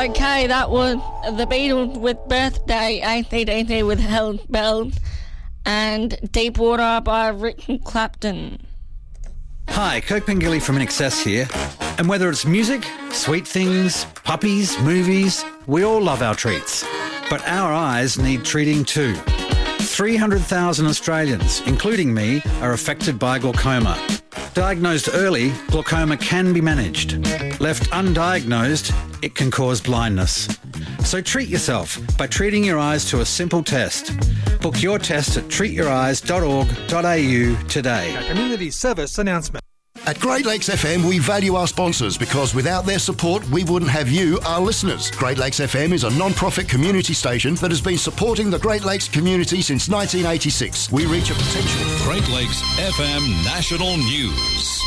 Okay, that was the Beatles with Birthday 1880 with Hell Bells and Deep Water by Richard Clapton. Hi, Kirk Pengilly from INXS here. And whether it's music, sweet things, puppies, movies, we all love our treats. But our eyes need treating too. 300,000 Australians, including me, are affected by glaucoma. Diagnosed early, glaucoma can be managed. Left undiagnosed, it can cause blindness. So treat yourself by treating your eyes to a simple test. Book your test at treatyoureyes.org.au today. A community service announcement. At Great Lakes FM, we value our sponsors because without their support, we wouldn't have you, our listeners. Great Lakes FM is a non-profit community station that has been supporting the Great Lakes community since 1986. We reach a potential. Great Lakes FM National News.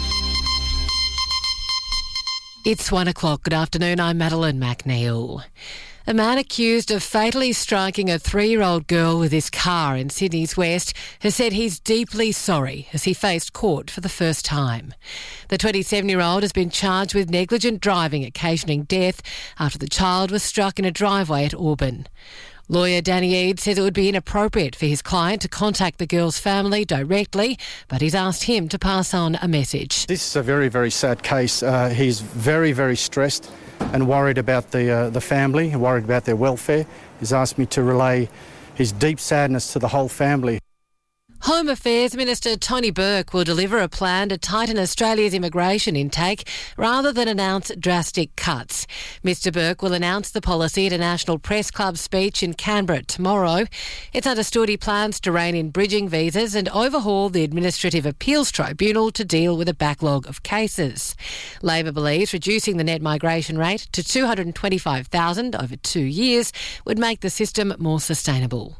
It's 1 o'clock. Good afternoon. I'm Madeline McNeil. A man accused of fatally striking a 3-year-old girl with his car in Sydney's West has said he's deeply sorry as he faced court for the first time. The 27-year-old has been charged with negligent driving occasioning death after the child was struck in a driveway at Auburn. Lawyer Danny Eade says it would be inappropriate for his client to contact the girl's family directly, but he's asked him to pass on a message. This is a very, very sad case. He's very, very stressed and worried about the family, worried about their welfare. He's asked me to relay his deep sadness to the whole family. Home Affairs Minister Tony Burke will deliver a plan to tighten Australia's immigration intake rather than announce drastic cuts. Mr Burke will announce the policy at a National Press Club speech in Canberra tomorrow. It's understood he plans to rein in bridging visas and overhaul the Administrative Appeals Tribunal to deal with a backlog of cases. Labor believes reducing the net migration rate to 225,000 over 2 years would make the system more sustainable.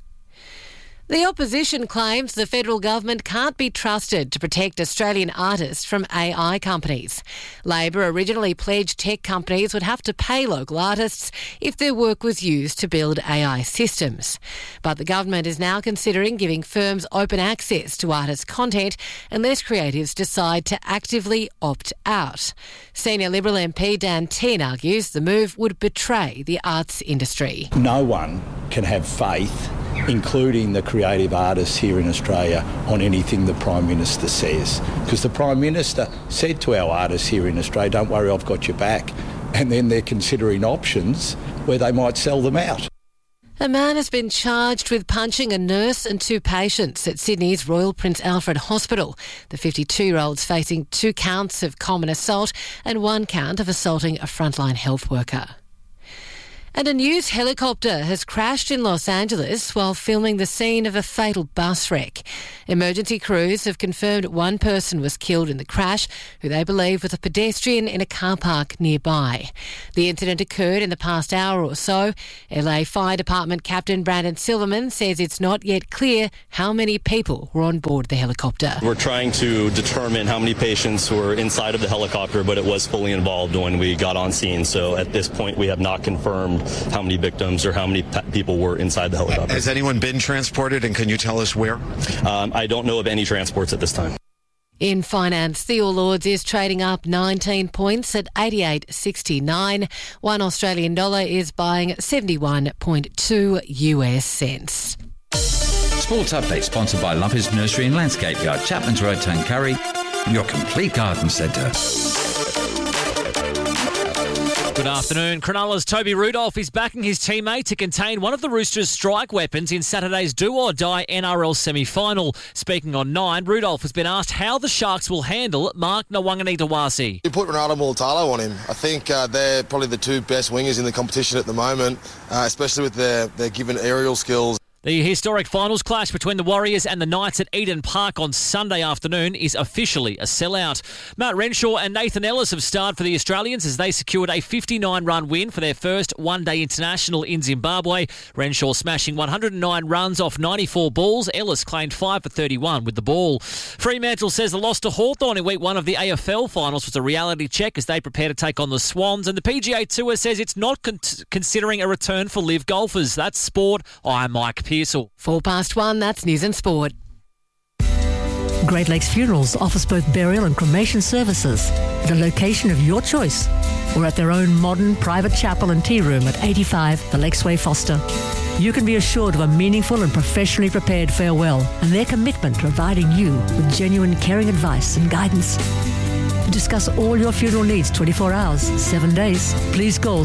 The opposition claims the federal government can't be trusted to protect Australian artists from AI companies. Labor originally pledged tech companies would have to pay local artists if their work was used to build AI systems. But the government is now considering giving firms open access to artists' content unless creatives decide to actively opt out. Senior Liberal MP Dan Tehan argues the move would betray the arts industry. No one can have faith, including the creative artists here in Australia, on anything the Prime Minister says. Because the Prime Minister said to our artists here in Australia, don't worry, I've got your back. And then they're considering options where they might sell them out. A man has been charged with punching a nurse and 2 patients at Sydney's Royal Prince Alfred Hospital. The 52-year-old's facing 2 counts of common assault and 1 count of assaulting a frontline health worker. And a news helicopter has crashed in Los Angeles while filming the scene of a fatal bus wreck. Emergency crews have confirmed 1 person was killed in the crash, who they believe was a pedestrian in a car park nearby. The incident occurred in the past hour or so. LA Fire Department Captain Brandon Silverman says it's not yet clear how many people were on board the helicopter. We're trying to determine how many patients were inside of the helicopter, but it was fully involved when we got on scene. So at this point, we have not confirmed how many victims or how many people were inside the helicopter. Has anyone been transported, and can you tell us where? I don't know of any transports at this time. In finance, the All Ords is trading up 19 points at 88.69. 1 Australian dollar is buying 71.2 US cents. Sports Update sponsored by Lumpy's Nursery and Landscape Yard, Chapman's Road, Tuncurry, your complete garden centre. Good afternoon. Cronulla's Toby Rudolph is backing his teammate to contain one of the Roosters' strike weapons in Saturday's do-or-die NRL semi-final. Speaking on 9, Rudolph has been asked how the Sharks will handle Mark Nawaqanitawase. You put Ronaldo Mulitalo on him. I think they're probably the 2 best wingers in the competition at the moment, especially with their given aerial skills. The historic finals clash between the Warriors and the Knights at Eden Park on Sunday afternoon is officially a sellout. Matt Renshaw and Nathan Ellis have starred for the Australians as they secured a 59-run win for their first one-day international in Zimbabwe. Renshaw smashing 109 runs off 94 balls. Ellis claimed 5 for 31 with the ball. Fremantle says the loss to Hawthorn in week 1 of the AFL finals was a reality check as they prepare to take on the Swans. And the PGA Tour says it's not considering a return for live golfers. That's sport. I'm Mike Pearsall. 1:04, that's News and Sport. Great Lakes Funerals offers both burial and cremation services at a location of your choice or at their own modern private chapel and tea room at 85 The Lakesway, Foster. You can be assured of a meaningful and professionally prepared farewell and their commitment to providing you with genuine caring advice and guidance. To discuss all your funeral needs 24 hours, 7 days, please call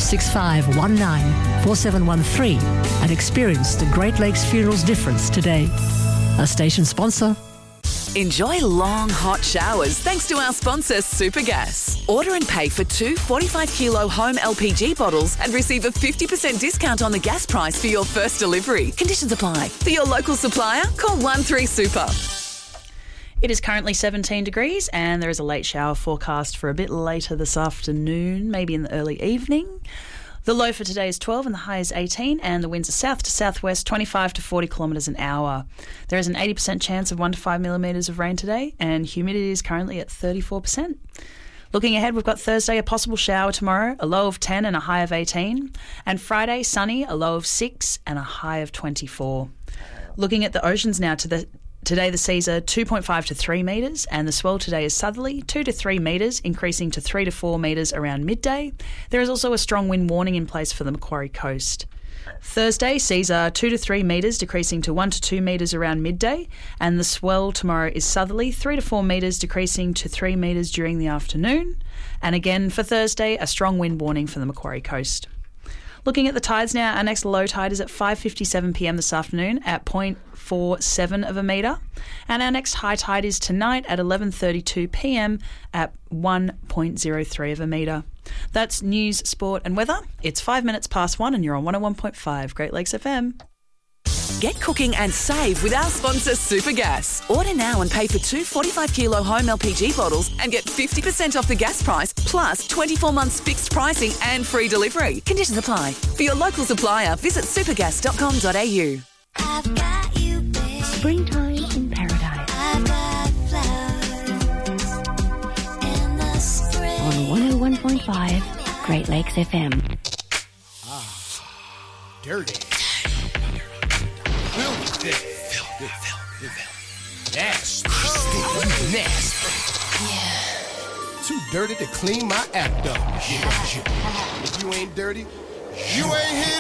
6519-4713 and experience the Great Lakes Funerals difference today. A station sponsor. Enjoy long, hot showers thanks to our sponsor, Supergas. Order and pay for 2 45-kilo home LPG bottles and receive a 50% discount on the gas price for your first delivery. Conditions apply. For your local supplier, call 13Super. It is currently 17 degrees and there is a late shower forecast for a bit later this afternoon, maybe in the early evening. The low for today is 12 and the high is 18, and the winds are south to southwest 25 to 40 kilometres an hour. There is an 80% chance of 1 to 5 millimetres of rain today, and humidity is currently at 34%. Looking ahead, we've got Thursday, a possible shower tomorrow, a low of 10 and a high of 18, and Friday, sunny, a low of 6 and a high of 24. Looking at the oceans now, today the seas are 2.5 to 3 metres, and the swell today is southerly, 2 to 3 metres, increasing to 3 to 4 metres around midday. There is also a strong wind warning in place for the Macquarie coast. Thursday, seas are 2 to 3 metres, decreasing to 1 to 2 metres around midday, and the swell tomorrow is southerly, 3 to 4 metres, decreasing to 3 metres during the afternoon. And again, for Thursday, a strong wind warning for the Macquarie coast. Looking at the tides now, our next low tide is at 5:57pm this afternoon at 0.47 of a metre. And our next high tide is tonight at 11:32pm at 1.03 of a metre. That's news, sport and weather. It's 5 minutes past 1 and you're on 101.5 Great Lakes FM. Get cooking and save with our sponsor, Supergas. Order now and pay for 2 45-kilo home LPG bottles and get 50% off the gas price, plus 24 months fixed pricing and free delivery. Conditions apply. For your local supplier, visit supergas.com.au. I've got you, babe. Springtime in paradise. I've got flowers in the spring. On 101.5 Great Lakes FM. Dirty. Filthy. Nasty. Yeah. Too dirty to clean my act up. If you ain't dirty, you ain't here